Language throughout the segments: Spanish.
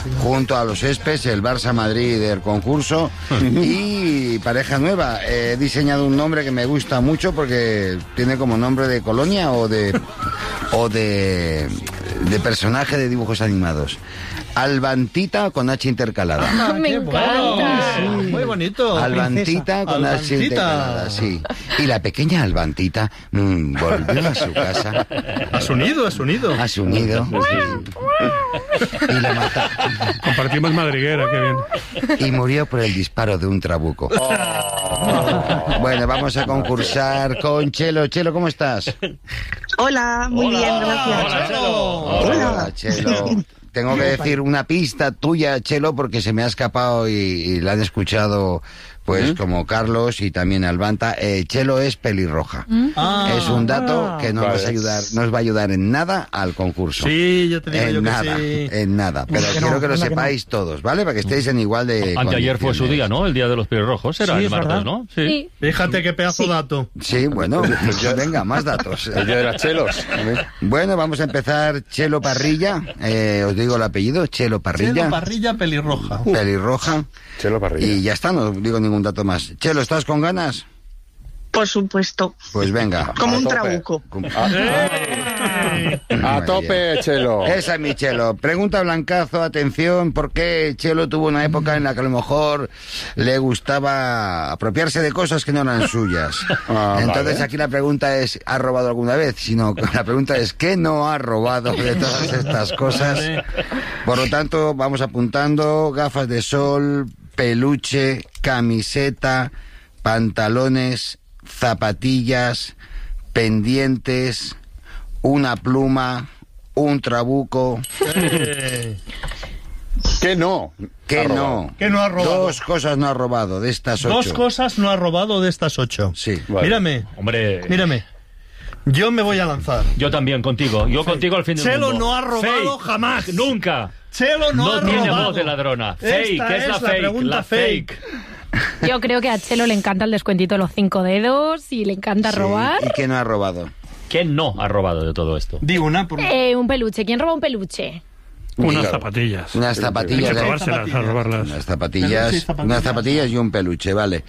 junto a los Espes, el Barça Madrid del concurso y pareja nueva. He diseñado un nombre que me gusta mucho porque tiene como nombre de colonia o de personaje de dibujos animados. Albantita con H intercalada. Me encanta. Sí. Muy bonito. Albantita con H intercalada, sí. Y la pequeña Albantita volvió a su casa. A su nido. A su nido. Y la mataron. Compartimos madriguera, qué bien. Y murió por el disparo de un trabuco. Bueno, vamos a concursar con Chelo. Chelo, ¿cómo estás? Hola, muy bien, gracias. Hola, Chelo. Hola, Chelo. Tengo que decir una pista tuya, Chelo, porque se me ha escapado y la han escuchado, pues, como Carlos y también Albanta. Chelo es pelirroja. Es un dato que no nos va a ayudar en nada al concurso. Sí, yo te digo yo nada, que sí. En nada. Pero quiero que lo sepáis todos, ¿vale? Para que estéis en igual de Anteayer fue su condiciones. día, ¿no? El día de los pelirrojos. Era Sí, el es martes, verdad. ¿no? Sí. Fíjate qué pedazo dato. Sí, bueno, pues venga, más datos. El día de las chelos. Bueno, vamos a empezar. Chelo Parrilla. Os digo el apellido, Chelo Parrilla. Chelo Parrilla pelirroja. Pelirroja. Chelo Parrilla. Y ya está, no digo ningún dato más. Chelo, ¿estás con ganas? Por supuesto, Pues venga. como un tope. trabuco. A tope, Chelo. Esa es mi Chelo. Pregunta Blancazo, atención, ¿por qué Chelo tuvo una época en la que a lo mejor le gustaba apropiarse de cosas que no eran suyas? Entonces vale. aquí la pregunta es, ¿ha robado alguna vez? Sino la pregunta es, ¿qué no ha robado de todas estas cosas? Por lo tanto, vamos apuntando: gafas de sol, peluche, camiseta, pantalones, zapatillas, pendientes, una pluma, un trabuco. ¿Qué no? ¿Qué ha robado? no? ¿Qué no ha robado? Dos cosas no ha robado de estas 8. Dos cosas no ha robado de estas 8. Sí. Vale. Mírame. Yo me voy a lanzar. Yo también, contigo. Yo contigo al fin del Chelo mundo. no ha robado Fake. jamás. Nunca. Chelo no ha tiene robado. voz de ladrona. Fake, Esta ¿qué es la la fake? pregunta La fake. Yo creo que a Chelo le encanta el descuentito de los 5 dedos y le encanta robar. ¿Y qué no ha robado? ¿Quién no ha robado de todo esto? Di una por... Un peluche. ¿Quién roba un peluche? Unas Claro. zapatillas. Unas Hay zapatillas. que de- robárselas, a robarlas. Unas zapatillas, Peluche y zapatillas. unas zapatillas y un peluche, vale.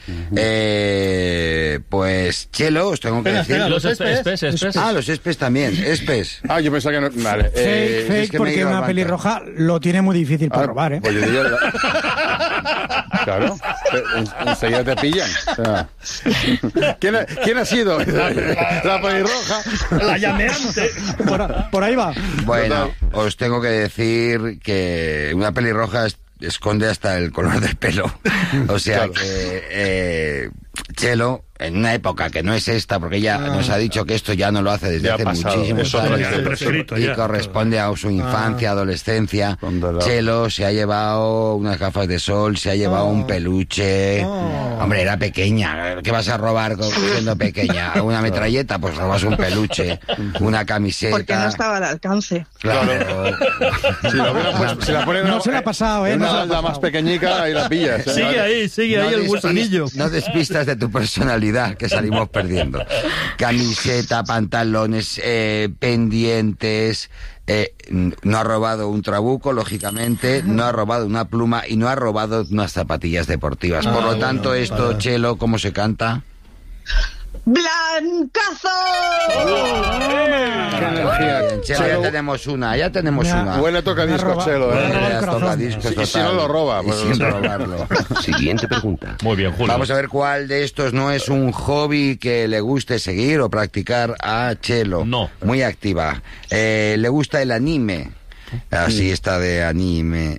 Pues Chelo, os tengo que Espera, decir. los espes. Ah, los espes también, espes. Yo pensaba que no... Vale. es que me he porque ido al una banco. pelirroja lo tiene muy difícil para robar, ¿eh? Pues yo diría... Claro. Enseguida te pillan. O sea, ¿Quién ha sido? La pelirroja. La llameante. Por ahí va. Bueno, os tengo que decir que una pelirroja esconde hasta el color del pelo. O sea Claro. que Chelo, en una época que no es esta, porque ella nos ha dicho que esto ya no lo hace desde Ya ha hace pasado. muchísimos Eso años ya está prescrito, y ya. corresponde a su infancia, adolescencia. Cuando la- Chelo se ha llevado unas gafas de sol, se ha llevado un peluche. Hombre, era pequeña. ¿Qué vas a robar siendo pequeña? ¿Una metralleta? Pues robas un peluche, una camiseta. Porque no estaba al alcance. Claro. Si la ponen No se la ha pasado, ¿eh? Una No se la ha balda más pasado. pequeñica, ahí la pillas. Sigue ahí el gusanillo. No despistas de tu personalidad, que salimos perdiendo. Camiseta, pantalones, pendientes. No ha robado un trabuco, lógicamente. No ha robado una pluma y no ha robado unas zapatillas deportivas. Por lo tanto, esto, Chelo, ¿cómo se canta? ¡Blancazo! Qué energía. Bien, Chelo, ya tenemos una, una. Huele a tocadiscos, roba- Chelo, me ha robado el Ya corazón. toca discos, Y si total. no lo roba, Y pues sin no sé. robarlo. Siguiente pregunta. Muy bien, Julio. Vamos a ver cuál de estos no es un hobby que le guste seguir o practicar a Chelo. No. Muy activa. Le gusta el anime. Así está de anime.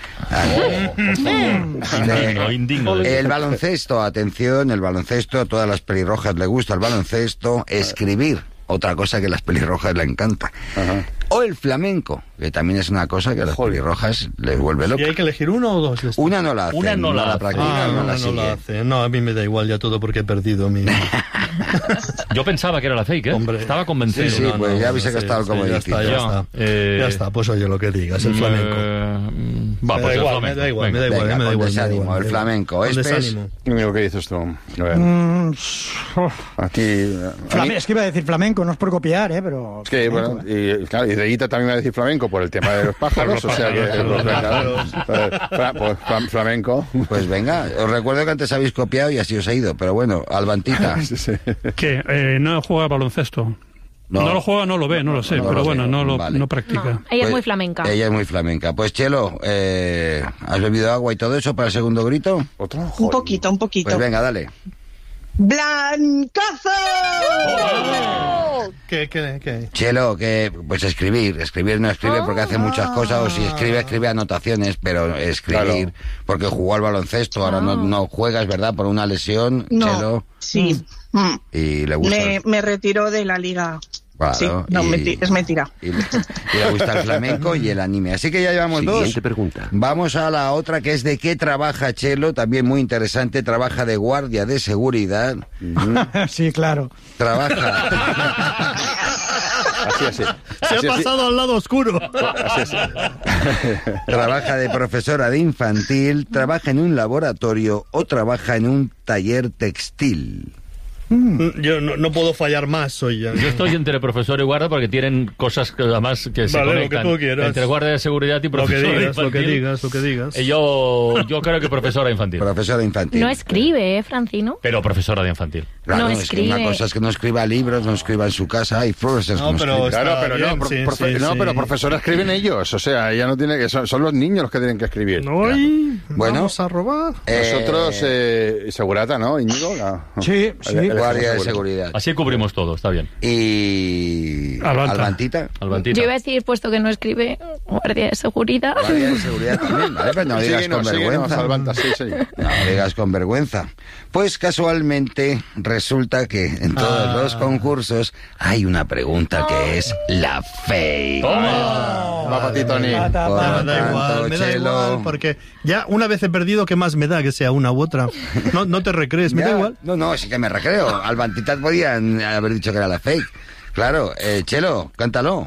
Indigno. El baloncesto, atención, el baloncesto, a todas las pelirrojas le gusta el baloncesto. Escribir, otra cosa que a las pelirrojas le encanta. O el flamenco, que también es una cosa que a las pelirrojas les vuelve ¿Y loca. hay que elegir uno o dos? Una no la hace, Una no la hace. practica, no la no sigue. la hace. No, a mí me da igual ya todo porque he perdido mi... Yo pensaba que era la fake, ¿eh? Hombre. Estaba convencido. Sí, pues ya habéis gastado el comodín. Ya está. Ya. Ya está, pues oye lo que digas, el flamenco. Va, Me pues el da flamenco. igual, me da Venga. igual, Venga, me da con igual. desánimo, el flamenco. Con Espes, desánimo. Amigo, ¿qué dices tú? A ver, a ti... a mí- Es que iba a decir flamenco, no es por copiar, pero... Es que, bueno, y claro, y Reguita también va a decir flamenco por el tema de los pájaros, o sea que... pues, venga, pues, flamenco. pues venga, os recuerdo que antes habéis copiado y así os ha ido, pero bueno, Albantita. Sí, sí. ¿Qué? ¿No juega baloncesto? No lo juega, no lo ve, no lo sé, no pero lo bueno, ve, vale. no practica. No, ella es Pues, muy flamenca. Ella es muy flamenca. Pues Chelo, ¿has bebido agua y todo eso para el segundo grito? ¿Otro? Un poquito, un poquito. Pues venga, dale. ¡Blancazo! ¿Qué? Chelo, que pues escribir no escribe porque hace muchas cosas, o si escribe anotaciones, pero escribir, Claro. porque jugó al baloncesto, ahora no juega, es verdad, por una lesión, No, Chelo, sí. y le gusta. Me retiró de la liga. Claro, Sí, no, es mentira. Y le gusta el flamenco y el anime. Así que ya llevamos dos. pregunta. Vamos a la otra, que es de qué trabaja Chelo, también muy interesante. Trabaja de guardia de seguridad. Sí, claro. Trabaja... Así. Se ha pasado al lado oscuro. Así. Trabaja de profesora de infantil, trabaja en un laboratorio o trabaja en un taller textil. Yo no puedo fallar más, soy ya. Yo estoy entre profesor y guarda porque tienen cosas que además que se Vale, lo que conectan tú quieras. entre guardia de seguridad y Lo que profesor digas, lo que infantil. digas, lo que digas. Yo creo que profesora infantil. Profesora infantil. No escribe, Francino. Pero profesora de infantil. Claro, no es que escribe. una cosa es que no escriba libros, no escriba en su casa, hay profesores No, que no pero escriben. Claro, Está pero no, bien, sí, sí. pero profesora escriben ellos, o sea, ella no tiene que... Son los niños los que tienen que escribir. Hoy Bueno. vamos a robar. Nosotros, segurata, ¿no, Íñigo? Sí. Guardia de seguridad. Así cubrimos todo, está bien. Y... Albanta. Albantita. Albantita. Yo iba a decir, puesto que no escribe, guardia de seguridad. Guardia de seguridad también, ¿vale? Pero no digas con vergüenza. Salvanta, sí. No digas con vergüenza. Pues casualmente resulta que en todos los concursos hay una pregunta que es la fake. Va para ti, Tony. Por Me da tanto, igual, Chelo, porque ya una vez he perdido, ¿qué más me da que sea una u otra? No te recrees, me ya, da igual. No, sí que me recreo. Albantitas podían haber dicho que era la fake. Claro, Chelo, cántalo.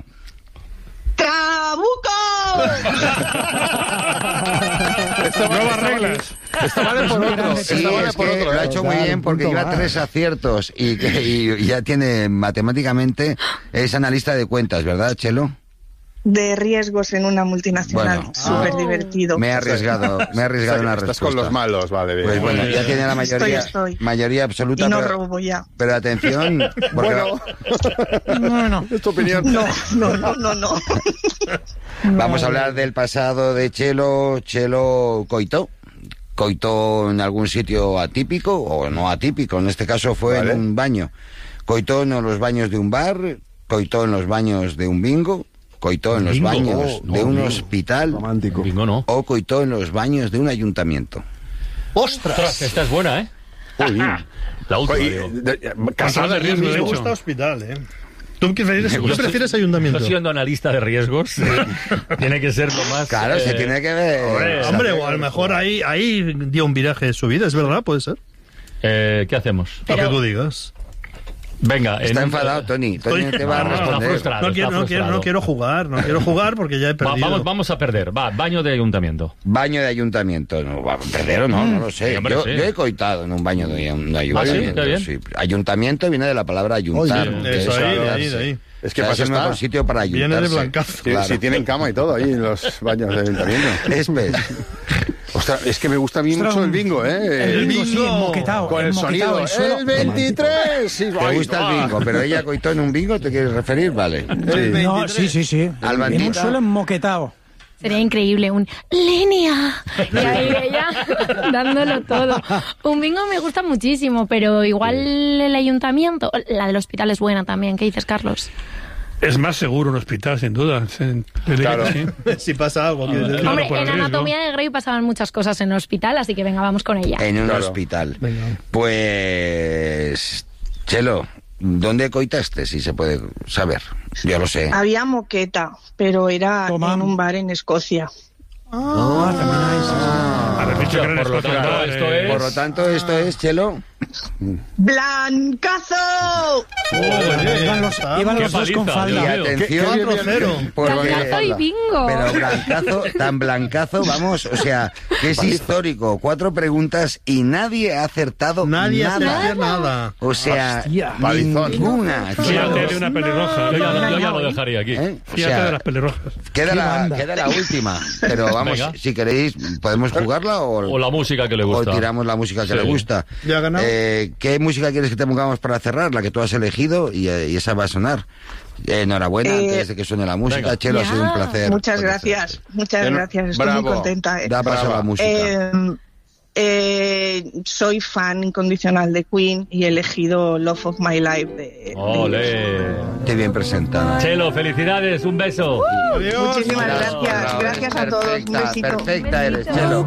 ¡Trabuco! Nuevas reglas. Esta vale por otro. Sí, Esta vale es por que otro. lo ha hecho muy Claro, bien porque punto lleva más. 3 aciertos y ya tiene matemáticamente, es analista de cuentas, ¿verdad, Chelo? De riesgos en una multinacional. Bueno, Súper divertido. Me he arriesgado en la respuesta. Estás con los malos, vale. Bien. Pues bueno, ya tiene la mayoría, Estoy. mayoría absoluta. Y no pero, robo ya. pero atención, porque Bueno, es tu opinión. No. vamos a hablar del pasado de Chelo. Chelo coitó en algún sitio atípico o no atípico, en este caso fue Vale. en un baño. Coitó en los baños de un bar, coitó en los baños de un bingo, coitó en los Bingo, baños de un hospital Bingo no. o coitó en los baños de un ayuntamiento. ¡Ostras! Esta es buena, ¿eh? La última, digo. Casado de riesgo, Me de gusta hecho. hospital, ¿eh? ¿Tú prefieres ayuntamiento? Yo siendo analista de riesgos, tiene que ser lo más... Claro, se tiene que ver. Hombre, o a lo mejor ahí dio un viraje de su vida, es verdad, puede ser. ¿Qué hacemos? Lo que tú digas. Venga. Está enfadado, Tony. Tony te va a Está responder. frustrado. No quiero jugar porque ya he perdido. Vamos a perder. Va, baño de ayuntamiento. Baño de ayuntamiento. No, va a perder o no lo sé. Sí, hombre, sí. Yo he coitado en un baño de un ayuntamiento. Qué bien. sí. Ayuntamiento viene de la palabra ayuntar. Oye, que eso es ahí, de ayudarse. ahí. Es que O sea, pasa es el mejor sitio para ayuntarse. Viene de Blancazo. Claro. Si tienen cama y todo ahí en los baños del ayuntamiento. Ostras, es que me gusta a mí Ostras, mucho el bingo, ¿eh? El bingo, sí, bingo. enmoquetado. Con el enmoquetado, sonido. suelo ¡El 23! Sí, ¿Te gusta el bingo? ¿Pero ella coitó en un bingo? ¿Te quieres referir? Vale. No, sí. Albantita. En un suelo enmoquetado. Sería increíble, un línea. Y ahí ella dándolo todo. Un bingo me gusta muchísimo, pero igual el ayuntamiento, la del hospital es buena también. ¿Qué dices, Carlos? Es más seguro un hospital, sin duda. Claro. Sí. Si pasa algo. ¿quieres decir? Claro, Hombre, por el en riesgo. Anatomía de Grey pasaban muchas cosas en el hospital, así que venga, vamos con ella. En un Claro. hospital. Venga. Pues... Chelo, ¿dónde coitaste? Si se puede saber. Yo lo sé. Había moqueta, pero era Toma. en un bar en Escocia. También hay, sí. Has dicho que no eres Por lo tanto, cocinar, esto es... Por lo tanto, esto es, Chelo. ¡Blancazo! Iban Qué los dos con paliza, Y Dios falda. mío. atención, 4-0. porque- Blancazo y bingo. Pero tan blancazo, vamos, o sea, que es histórico. 4 preguntas y nadie ha acertado Nadie hace nada. nada. O sea, Hostia. Palizón. ninguna. Fíjate de una pelirroja. Yo ya lo dejaría aquí. ¿Eh? O Fíjate sea, de las pelirrojas. queda la última. Pero vamos, Venga. si queréis, podemos jugarla O la música que le o gusta. tiramos la música que Sí. le gusta. ¿Ya ha ganado? ¿Qué música quieres que te pongamos para cerrar? La que tú has elegido y esa va a sonar. Enhorabuena antes de que suene la música. venga. Chelo, ha sido un Ya. placer. Muchas gracias. Muchas gracias. Estoy Bravo. muy contenta. Da paso a la música. Soy fan incondicional de Queen y he elegido Love of My Life de Ole. Qué bien presentada. Chelo, felicidades, un beso. Adiós. Muchísimas gracias. Gracias a todos. Un Perfecta, besito. perfecta eres, Chelo.